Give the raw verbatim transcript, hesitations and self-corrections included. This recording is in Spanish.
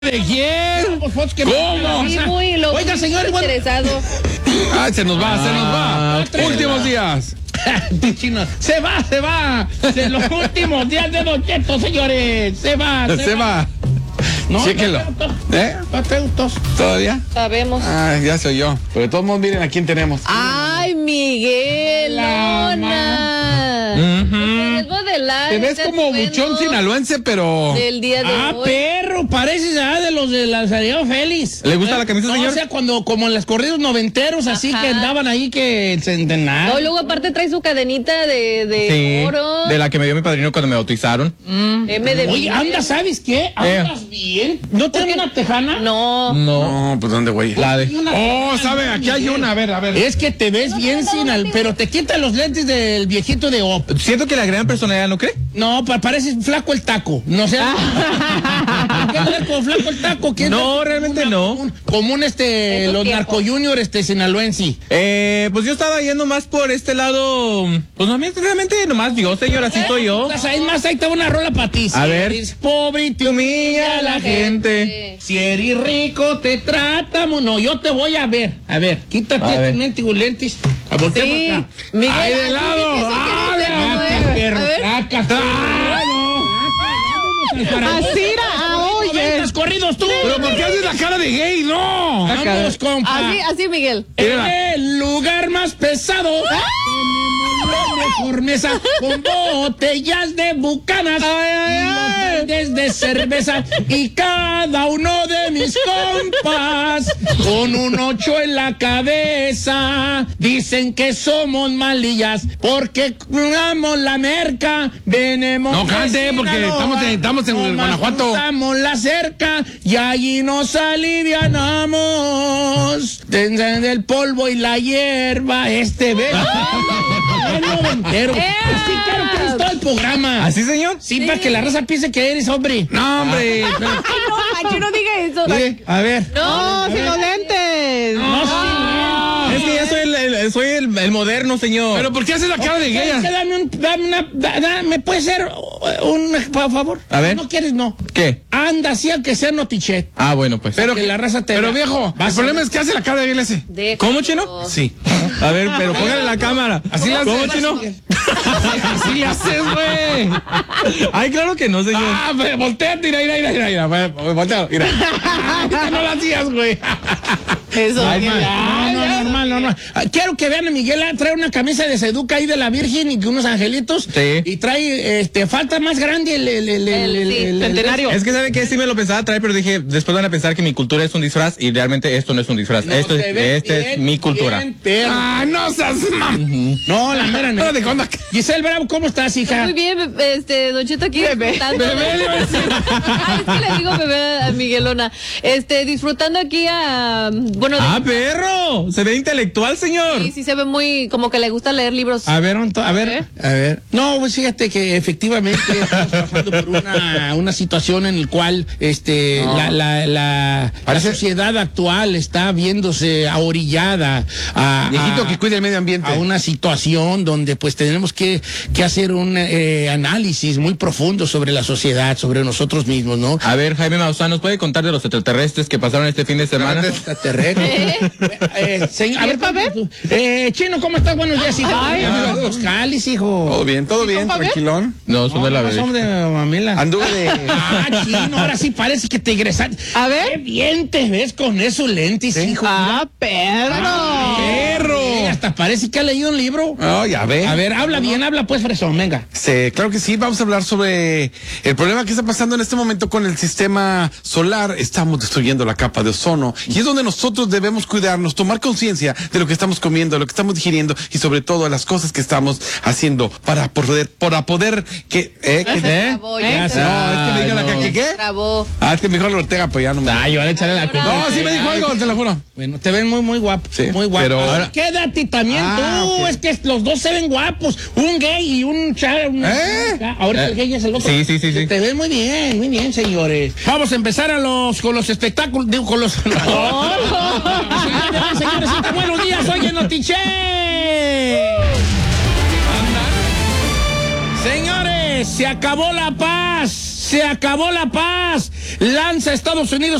¿De quién? ¿Cómo? Sí, muy loco. Oiga, señor, igual... interesado. Ay, se nos va, se nos va. Ah, Últimos días. Chino, se va, se va. De los últimos días de Don Cheto, señores. Se va, se, Se va. No, Chéquelo. ¿Eh? No te gustó. ¿Todavía? Sabemos. Ah, ya soy yo. Pero de todos modos, miren a quién tenemos. Ay, Miguel La Lona. Ujú. Les voy a delar Te ves este como atuendo buchón sinaloense, pero... del día de Ah, hoy. perro, pareces ah, de los de la Santiago Félix. ¿Le gusta la camisa, No, señor? o sea, cuando, como en los corridos noventeros, así Ajá. que andaban ahí que se nada. No, luego aparte trae su cadenita de, de oro. de la que me dio mi padrino cuando me bautizaron. M de Oye, Miguel. anda, ¿sabes qué? ¿Andas bien? ¿No tienes una tejana? No. No. No, pues ¿dónde, güey? La de... Una- Oh, ¿sabe? Aquí hay una. A ver, a ver. Es que te ves bien sin al... Pero te quita los lentes del viejito de Op. Siento que le agregan personalidad, ¿no cree? No, pa- parece flaco el taco. No sé. ¿Qué ver con flaco el taco? ¿Qué es No, de- realmente una- no. Común, común este, ¿Eso los qué? narco junior este sinaloense. Eh, pues yo estaba yendo más por este lado. Pues no, realmente nomás yo, señor, así soy yo. Pues, es más, ahí te va una rola para ti. A Si ver. eres pobre y te humilla la gente. Si eres rico, te trata. mu- No, yo te voy a ver. A ver, quítate A ver. tus lentes y lentes. A voltear Sí. para acá. Miguel, ¡Ay, de así lado! dice que ¡Ah, dice, de ¿cómo acá, es? perro! A ver. ¡Acá, ¡Ah, no! Asira, ah, oye. ¡Noventas corridos tú! Pero ¿por qué haces la cara de gay? No. ¡Vamos, compa! Así, así, Miguel. El lugar más pesado. Tenemos la mejor mesa con botellas de bucanas y los baldes de cerveza y cada uno de mis compas con un ocho en la cabeza dicen que somos malillas porque curamos la merca venemos No cante, porque estamos en- estamos en Guanajuato. Estamos la cerca y allí nos alivianamos Tengan del polvo y la hierba este ve es noventero. Así quiero que eres todo el programa. ¿Así, señor? Sí, para que la raza piense que eres hombre. No, hombre. pero- Ay, no, Pancho, no diga eso. Mire, a ver. No, No, sin los lentes. No, sí, Es que ya soy el, el- soy el, el moderno, señor. Pero ¿por qué haces la cara de gay? Dame un, dame una, da- da- ¿me puede ser un, por favor? A ver. ¿No quieres? No. ¿Qué? Anda, así aunque sea notichet. Ah, bueno, pues. Pero que la raza te Pero vea. viejo, Vas el problema es que hace la cara de gay ese. Déjalo. ¿Cómo, chino? Sí. A ver, pero póngale la cámara. Así le ¿Cómo, haces. chino? Así le haces, güey. Ay, claro que no, señor. Ah, ve, volteate, mira, mira, mira, mira, mira, voltea, mira. Ah, no lo hacías, güey. Eso. Ay, no, no, normal, normal. Ah, quiero que vean a Miguel, ah, trae una camisa de Seduca ahí de la Virgen y que unos angelitos. Sí. Y trae, este, falta más grande el, el, el, el, el, sí, el- el- centenario. Es que sabe que sí me lo pensaba traer, pero dije, después van a pensar que mi cultura es un disfraz y realmente esto no es un disfraz. No, esto es, te ves esta es bien, mi cultura. bien, perro. Ah, no seas mam. No, la mera neta. ¿De cuándo? Giselle Bravo, ¿cómo estás, hija? Muy bien, este, Don Cheto aquí disfrutando. Bebé, le iba a decir. Ay, es que le digo bebé a Miguelona. Este, disfrutando aquí a, bueno, de- Ah, perro. Se ve intelectual, señor. sí, sí se ve muy, como que le gusta leer libros. A ver, un to- a ver, a ver. No, pues fíjate que efectivamente estamos pasando por una, una situación en la cual este, la, la, la, la sociedad actual está viéndose ahorillada a, Viejito a- que cuide el medio ambiente. a una situación donde pues tenemos que, que hacer un eh, análisis muy profundo sobre la sociedad, sobre nosotros mismos, ¿no? A ver, Jaime Maussan, ¿nos puede contar de los extraterrestres que pasaron este fin de semana? Extraterrestre. Eh, señor, a ver, pa' ver? eh, Chino, ¿cómo estás? Buenos días, hijo. Ay, Los cáliz, hijo. Todo bien, todo bien, compa, ve? tranquilón. No, son No, de la no bebé. son de mamila. Anduve de... Ah, Chino, ahora sí parece que te ingresaste. A ver. Qué bien te ves con esos lentes, hijo. Ah, perro. perro. Hasta parece que ha leído un libro. Oh, ya ve. A ver, habla bien, habla pues, fresón, venga. Sí, claro que sí, vamos a hablar sobre el problema que está pasando en este momento con el sistema solar. Estamos destruyendo la capa de ozono y es donde nosotros debemos cuidarnos, tomar conciencia de lo que estamos comiendo, de lo que estamos digiriendo y sobre todo de las cosas que estamos haciendo para poder, para poder que, eh, que- ¿Eh? Bravo, Ya ya sé. se- no, es que me dijeron Ay, acá no. que qué. Bravo. Ah, es que mejor lo Ortega, pues ya no me. Ah, yo voy a echarle la culpa. No, sí me dijo algo, te lo juro. Bueno, te ven muy, muy guapo. Sí, muy guapo. pero Ahora, ahora- quédate también Ah, tú. ok. Es que los dos se ven guapos. Un gay y un chavo. ¿Eh? Ahorita Eh, el gay es el otro. sí, sí, sí, sí. Te ven muy bien, muy bien, señores. Vamos a empezar a los, con los espectáculos. Digo, con los. Señores, señores, buenos días. Hoy en Notiche. Señores, se acabó la paz. Se acabó la paz. Lanza Estados Unidos